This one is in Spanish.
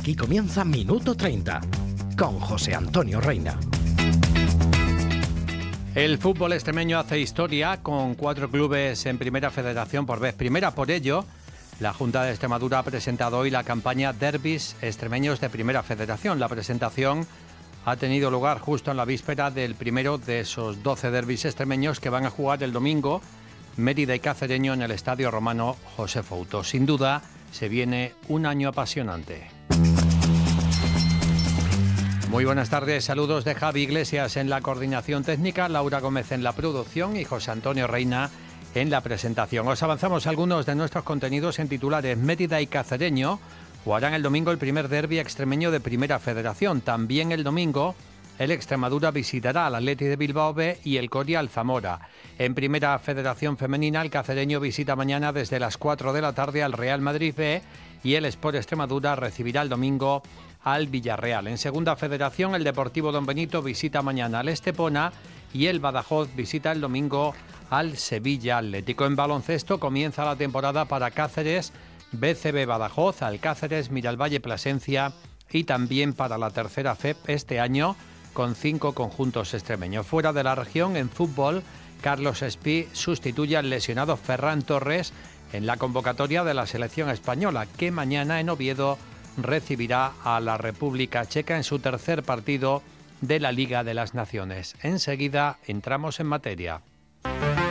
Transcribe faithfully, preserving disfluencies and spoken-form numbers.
Aquí comienza Minuto treinta, con José Antonio Reina. El fútbol extremeño hace historia con cuatro clubes en Primera Federación por vez primera. Por ello, la Junta de Extremadura ha presentado hoy la campaña Derbis Extremeños de Primera Federación. La presentación ha tenido lugar justo en la víspera del primero de esos doce derbis extremeños que van a jugar el domingo Mérida y Cacereño en el Estadio Romano José Fouto. Sin duda, se viene un año apasionante. Muy buenas tardes, saludos de Javi Iglesias en la coordinación técnica, Laura Gómez en la producción y José Antonio Reina en la presentación. Os avanzamos algunos de nuestros contenidos en titulares. Mérida y Cacereño jugarán el domingo el primer derbi extremeño de Primera Federación. También el domingo el Extremadura visitará al Athletic de Bilbao B y el Coria al Zamora. En Primera Federación Femenina, el Cacereño visita mañana desde las cuatro de la tarde al Real Madrid B y el Sport Extremadura recibirá el domingo al Villarreal. En Segunda Federación, el Deportivo Don Benito visita mañana al Estepona y el Badajoz visita el domingo al Sevilla Atlético. En baloncesto comienza la temporada para Cáceres, B C B Badajoz, Alcáceres, Miralvalle Plasencia y también para la tercera F E P este año con cinco conjuntos extremeños. Fuera de la región, en fútbol, Carlos Espí sustituye al lesionado Ferran Torres en la convocatoria de la selección española, que mañana en Oviedo recibirá a la República Checa en su tercer partido de la Liga de las Naciones. Enseguida entramos en materia.